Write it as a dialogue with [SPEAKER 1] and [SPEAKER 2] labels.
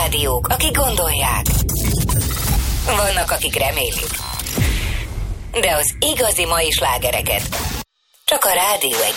[SPEAKER 1] rádiók, akik gondolják. Vannak, akik remélik. De az igazi mai slágereket csak a Rádió 1